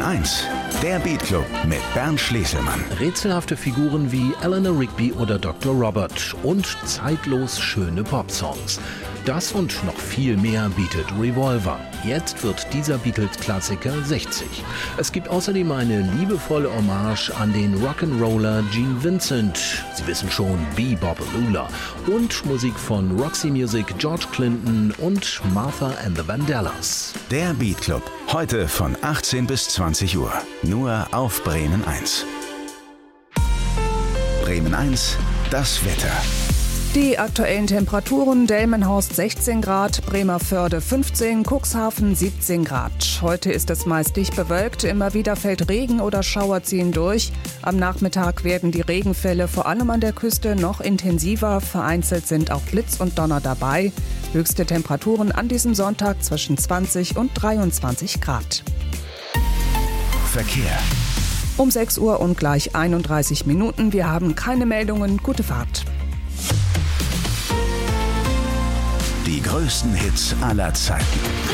1, der Beat Club mit Bernd Schleselmann. Rätselhafte Figuren wie Eleanor Rigby oder Dr. Robert und zeitlos schöne Popsongs. Das und noch viel mehr bietet Revolver. Jetzt wird dieser Beatles-Klassiker 60. Es gibt außerdem eine liebevolle Hommage an den Rock'n'Roller Gene Vincent. Sie wissen schon, Bebop-A-Lula. Und Musik von Roxy Music, George Clinton und Martha and the Vandellas. Der Beat Club, heute von 18 bis 20 Uhr. Nur auf Bremen 1. Bremen 1, das Wetter. Die aktuellen Temperaturen: Delmenhorst 16 Grad, Bremervörde 15, Cuxhaven 17 Grad. Heute ist es meist dicht bewölkt, immer wieder fällt Regen oder Schauer ziehen durch. Am Nachmittag werden die Regenfälle vor allem an der Küste noch intensiver, vereinzelt sind auch Blitz und Donner dabei. Höchste Temperaturen an diesem Sonntag zwischen 20 und 23 Grad. Verkehr. Um 6 Uhr und gleich 31 Minuten. Wir haben keine Meldungen. Gute Fahrt. Die größten Hits aller Zeiten.